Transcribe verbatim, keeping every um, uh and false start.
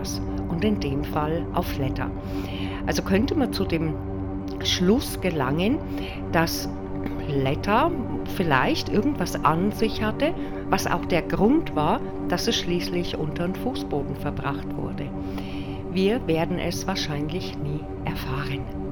irgendetwas und in dem Fall auf Letter. Also könnte man zu dem Schluss gelangen, dass Letter vielleicht irgendwas an sich hatte, was auch der Grund war, dass es schließlich unter den Fußboden verbracht wurde. Wir werden es wahrscheinlich nie erfahren.